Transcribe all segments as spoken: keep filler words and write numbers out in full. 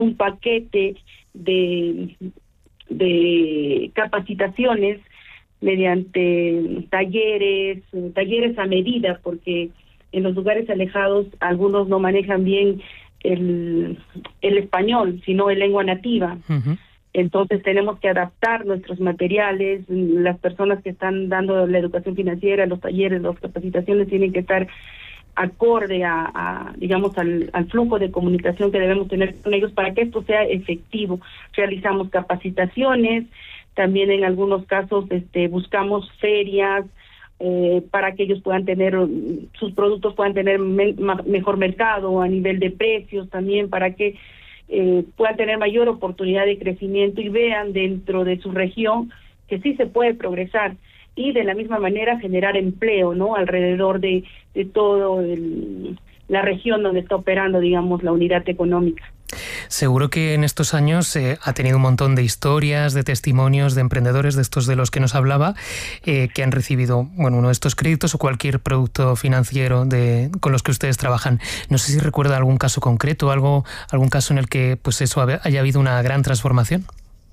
un paquete de, de capacitaciones mediante talleres, talleres a medida, porque en los lugares alejados algunos no manejan bien el, el español, sino en lengua nativa. Uh-huh. Entonces tenemos que adaptar nuestros materiales, las personas que están dando la educación financiera, los talleres, las capacitaciones tienen que estar acorde a, a digamos, al, al flujo de comunicación que debemos tener con ellos para que esto sea efectivo. Realizamos capacitaciones, también en algunos casos este, buscamos ferias eh, para que ellos puedan tener, sus productos puedan tener me, ma, mejor mercado a nivel de precios también, para que eh, puedan tener mayor oportunidad de crecimiento y vean dentro de su región que sí se puede progresar. Y de la misma manera generar empleo, ¿no? Alrededor de, de todo el, la región donde está operando, digamos, la unidad económica. Seguro que en estos años eh, ha tenido un montón de historias, de testimonios de emprendedores, de estos de los que nos hablaba, eh, que han recibido, bueno, uno de estos créditos o cualquier producto financiero de, con los que ustedes trabajan. No sé si recuerda algún caso concreto, algo, algún caso en el que, pues eso, haya habido una gran transformación.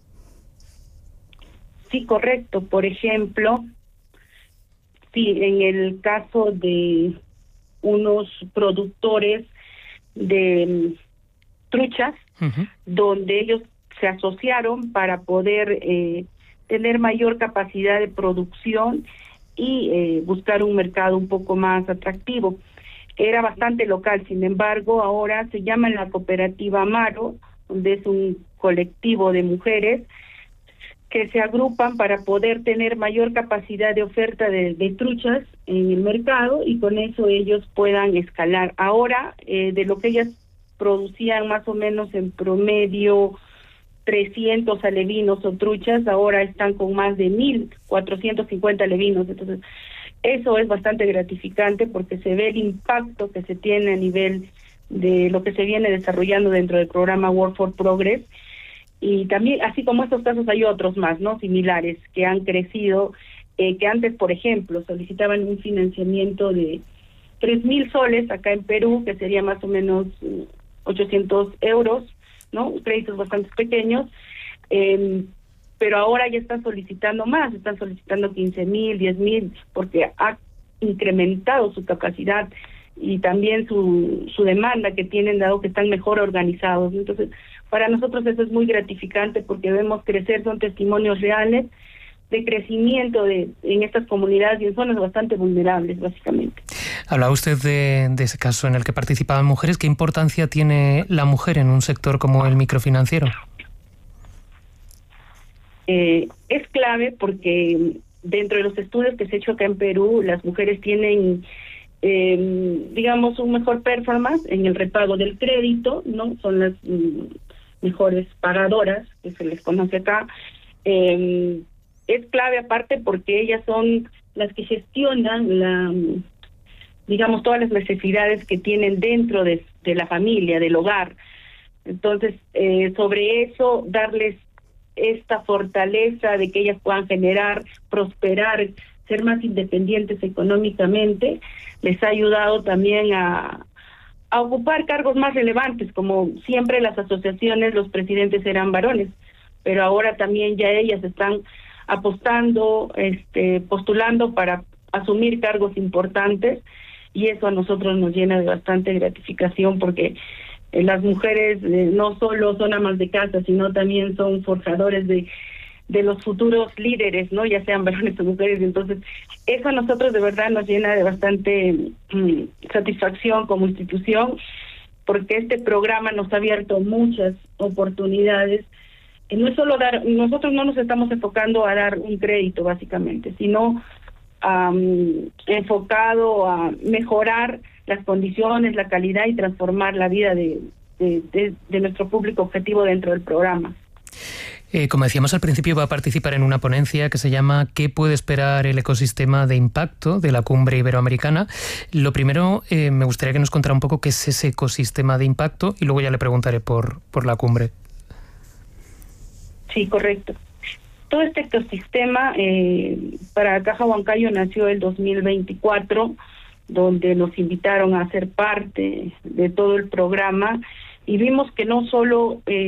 Sí, correcto. Por ejemplo, sí, en el caso de unos productores de truchas, uh-huh. donde ellos se asociaron para poder eh, tener mayor capacidad de producción y eh, buscar un mercado un poco más atractivo. Era bastante local, sin embargo, ahora se llama la cooperativa Amaro, donde es un colectivo de mujeres que se agrupan para poder tener mayor capacidad de oferta de, de truchas en el mercado y con eso ellos puedan escalar. Ahora, eh, de lo que ellas producían más o menos en promedio trescientos alevinos o truchas, ahora están con más de mil cuatrocientos cincuenta alevinos. Entonces, eso es bastante gratificante porque se ve el impacto que se tiene a nivel de lo que se viene desarrollando dentro del programa Work for Progress. Y también, así como estos casos, hay otros más, ¿no? Similares, que han crecido, eh, que antes, por ejemplo, solicitaban un financiamiento de tres mil soles acá en Perú, que sería más o menos ochocientos euros, ¿no? Créditos bastante pequeños, eh, pero ahora ya están solicitando más, están solicitando quince mil, diez mil, porque ha incrementado su capacidad y también su, su demanda que tienen, dado que están mejor organizados. Entonces, para nosotros eso es muy gratificante porque vemos crecer, son testimonios reales de crecimiento de en estas comunidades y en zonas bastante vulnerables, básicamente. Hablaba usted de, de ese caso en el que participaban mujeres. ¿Qué importancia tiene la mujer en un sector como el microfinanciero? Eh, es clave porque dentro de los estudios que se ha hecho acá en Perú, las mujeres tienen Eh, digamos, un mejor performance en el repago del crédito, ¿no? Son las mm, mejores pagadoras, que se les conoce acá. Eh, es clave aparte porque ellas son las que gestionan la, digamos, todas las necesidades que tienen dentro de, de la familia, del hogar. Entonces, eh, sobre eso, darles esta fortaleza de que ellas puedan generar, prosperar, ser más independientes económicamente, les ha ayudado también a, a ocupar cargos más relevantes, como siempre las asociaciones, los presidentes eran varones, pero ahora también ya ellas están apostando, este, postulando para asumir cargos importantes, y eso a nosotros nos llena de bastante gratificación porque eh, las mujeres eh, no solo son amas de casa, sino también son forjadores de de los futuros líderes, ¿no? Ya sean varones o mujeres. Entonces, eso a nosotros de verdad nos llena de bastante mm, satisfacción como institución, porque este programa nos ha abierto muchas oportunidades. Y no es solo dar, nosotros no nos estamos enfocando a dar un crédito, básicamente, sino um, enfocado a mejorar las condiciones, la calidad y transformar la vida de, de, de, de nuestro público objetivo dentro del programa. Eh, como decíamos al principio, va a participar en una ponencia que se llama ¿Qué puede esperar el ecosistema de impacto de la Cumbre Iberoamericana? Lo primero, eh, me gustaría que nos contara un poco qué es ese ecosistema de impacto y luego ya le preguntaré por, por la cumbre. Sí, correcto. Todo este ecosistema eh, para Caja Huancayo nació el dos mil veinticuatro, donde nos invitaron a ser parte de todo el programa. y vimos que no solo eh,